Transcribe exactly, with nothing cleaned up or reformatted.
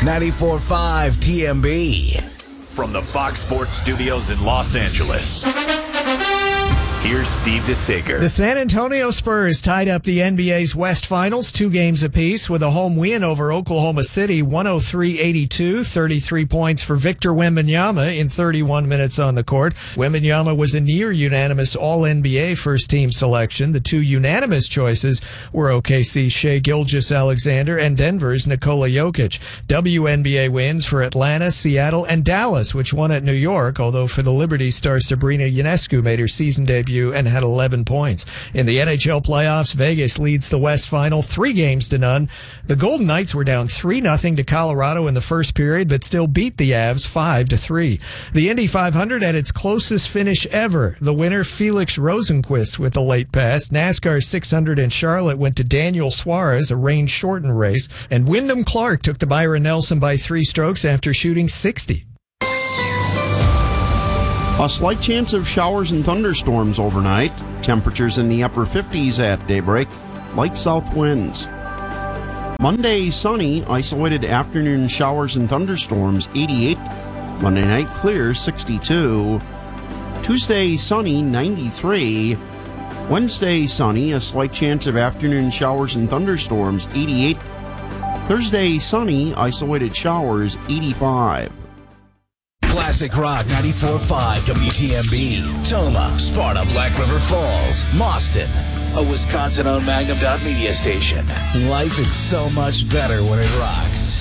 ninety-four point five T M B. From the Fox Sports Studios in Los Angeles, here's Steve DeSager. The San Antonio Spurs tied up the N B A's West Finals, two games apiece, with a home win over Oklahoma City, one oh three eighty-two, thirty-three points for Victor Wembanyama in thirty-one minutes on the court. Wembanyama was a near-unanimous All-N B A first-team selection. The two unanimous choices were O K C's Shai Gilgeous-Alexander and Denver's Nikola Jokic. W N B A wins for Atlanta, Seattle, and Dallas, which won at New York, although for the Liberty star Sabrina Ionescu made her season debut and had eleven points. In the N H L playoffs, Vegas leads the West Final three games to none. The Golden Knights were down three nothing to Colorado in the first period, but still beat the Avs five to three. The Indy five hundred had its closest finish ever. The winner, Felix Rosenqvist, with a late pass. NASCAR six hundred in Charlotte went to Daniel Suarez, a rain-shortened race. And Wyndham Clark took to Byron Nelson by three strokes after shooting sixty. A slight chance of showers and thunderstorms overnight. Temperatures in the upper fifties at daybreak. Light south winds. Monday, sunny. Isolated afternoon showers and thunderstorms, eighty-eight. Monday night, clear, sixty-two. Tuesday, sunny, ninety-three. Wednesday, sunny. A slight chance of afternoon showers and thunderstorms, eighty-eight. Thursday, sunny. Isolated showers, eighty-five. Classic Rock ninety-four point five W T M B. Toma, Sparta, Black River Falls, Mauston. A Wisconsin-owned Magnum Dot Media station. Life is so much better when it rocks.